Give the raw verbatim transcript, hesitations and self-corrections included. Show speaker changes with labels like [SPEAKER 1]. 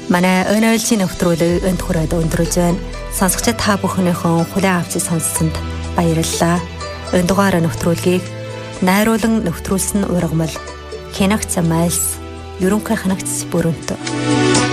[SPEAKER 1] Манай өнөө өөлжийн нэвтрүүлэг энд хүрээд өндөрлж байна. Сонсогчид та бүхнийхөө хүлээн авч сонссонд баярлалаа. Энэ дугаараа нэвтрүүлгийг найруулан нэвтрүүлсэн ургамал Хянагт Самайлс, ерөнхий хянагт бүрэнт.